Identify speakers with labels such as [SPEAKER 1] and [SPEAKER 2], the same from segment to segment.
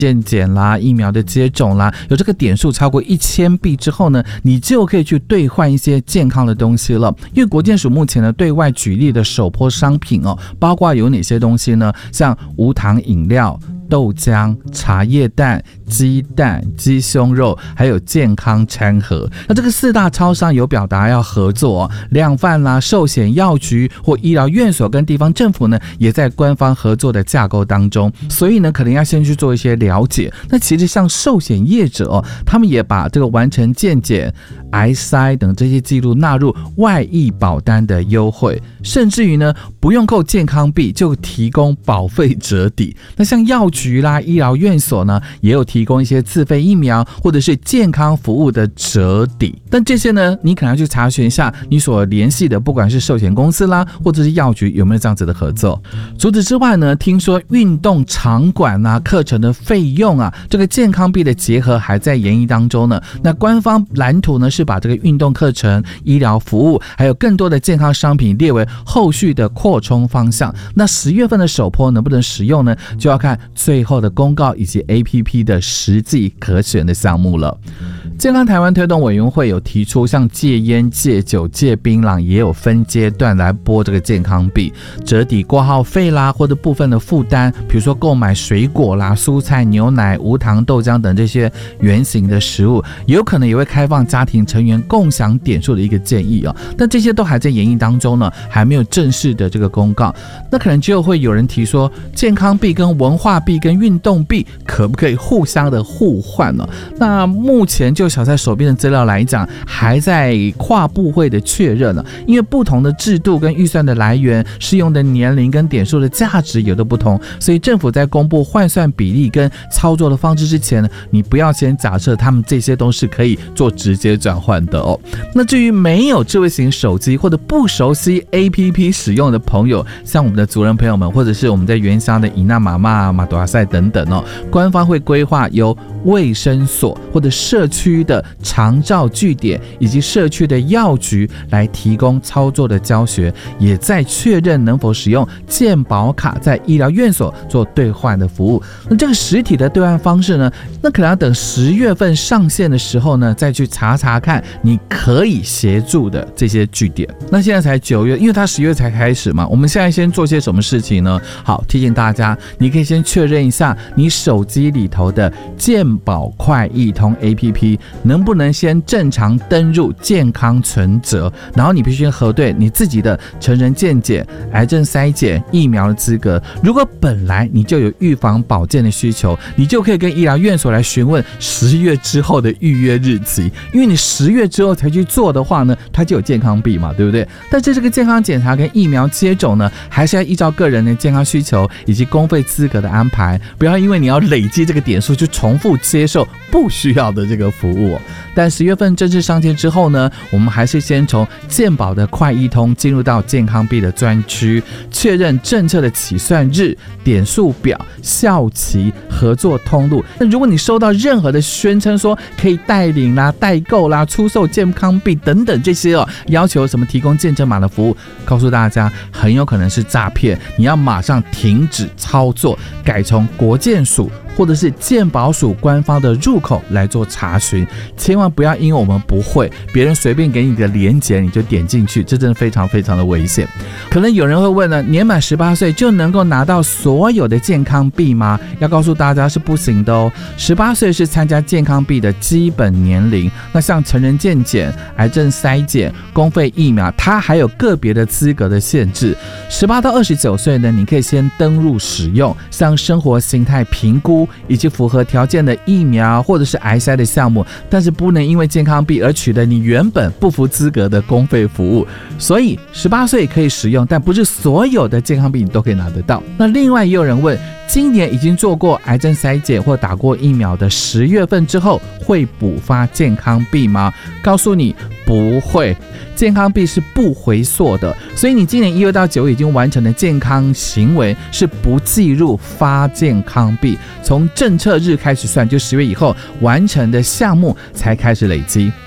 [SPEAKER 1] 健检啦、疫苗的接种啦，有这个点数超过1000币之后呢，你就可以去兑换一些健康的东西了。因为国健署目前呢对外举例的首波商品包括有哪些东西呢？像无糖饮料、豆浆、茶叶蛋、鸡蛋、鸡胸肉，还有健康餐盒。那这个4大超商有表达要合作量贩啦、寿险药局或医疗院所跟地方政府呢，也在官方合作的架构当中。所以呢，可能要先去做一些了解。那其实像寿险业者他们也把这个完成健检、癌筛等这些记录纳入外溢保单的优惠，甚至于呢，不用扣健康币就提供保费折抵。那像药局啦、医疗院所呢，也有提供一些自费疫苗或者是健康服务的折抵。但这些呢，你可能要去查询一下你所联系的，不管是寿险公司啦，或者是药局有没有这样子的合作。除此之外呢，听说运动场馆啊、课程的费用啊，这个健康币的结合还在研议当中呢。那官方蓝图呢，是把这个运动课程、医疗服务，还有更多的健康商品列为后续的扩充方向。那10月份的首波能不能使用呢？就要看最后的公告以及 APP 的实际可选的项目了。健康台湾推动委员会有提出，像戒烟、戒酒、戒槟榔也有分阶段来拨这个健康币，折抵挂号费啦，或者部分的负担，比如说购买水果啦、蔬菜、牛奶、无糖豆浆等这些原型的食物，有可能也会开放家庭成员共享点数的一个建议但这些都还在研议当中呢，还没有正式的这个公告。那可能就会有人提说，健康币跟文化币跟运动币可不可以互相的互换呢？那目前就小蔡手边的资料来讲，还在跨部会的确认了，因为不同的制度跟预算的来源、适用的年龄跟点数的价值有的不同，所以政府在公布换算比例跟操作的方式之前呢，你不要先假设他们这些都是可以做直接转换的那至于没有智慧型手机或者不熟悉 APP 使用的朋友，像我们的族人朋友们，或者是我们在原乡的伊那妈妈、马多阿塞等等官方会规划由卫生所或者社区的长照据点以及社区的药局来提供操作的教学，也在确认能否使用健保卡在医疗院所做兑换的服务。那这个实体的兑换方式呢，那可能要等10月份上线的时候呢，再去查查看你可以协助的这些据点。那现在才9月，因为它10月才开始嘛，我们现在先做些什么事情呢？好，提醒大家，你可以先确认一下你手机里头的健保快易通 APP 能不能先正常登入健康存折，然后你必须核对你自己的成人健检、癌症筛检、疫苗的资格。如果本来你就有预防保健的需求，你就可以跟医疗院所来询问10月之后的预约日期，因为你10月之后才去做的话呢，它就有健康币嘛，对不对？但是这个健康检查跟疫苗接种呢，还是要依照个人的健康需求以及公费资格的安排，不要因为你要累积这个点数就重复接受不需要的这个服务但10月份正式上线之后呢，我们还是先从健保的快易通进入到健康币的专区，确认政策的起算日、点数表、效期、合作通路。那如果你收到任何的宣称说可以带领啦、代购啦、出售健康币等等这些要求什么提供健诊码的服务，告诉大家很有可能是诈骗，你要马上停止操作，改从国健署或者是健保署官方的入口来做查询，千万不要因为我们不会，别人随便给你的连结你就点进去，这真的非常非常的危险。可能有人会问呢，年满18岁就能够拿到所有的健康币吗？要告诉大家是不行的18岁是参加健康币的基本年龄，那像成人健检、癌症筛检、公费疫苗，它还有个别的资格的限制。18到29岁呢，你可以先登入使用，像生活形态评估以及符合条件的疫苗或者是癌筛的项目，但是不能因为健康币而取得你原本不符资格的公费服务。所以18岁可以使用，但不是所有的健康币你都可以拿得到。那另外也有人问，今年已经做过癌症筛检或打过疫苗的10月份之后会补发健康币吗？告诉你不会，健康币是不回溯的，所以你今年1月到9月已经完成的健康行为是不计入发健康币，从政策日开始算，就10月以后完成的项目才开始累积。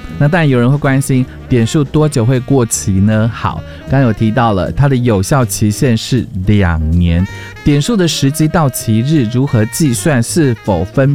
[SPEAKER 1] 那当然有人会关心点数多久会过期呢？好，刚刚有提到了它的有效期限是2年，点数的实际到期日如何计算，是否分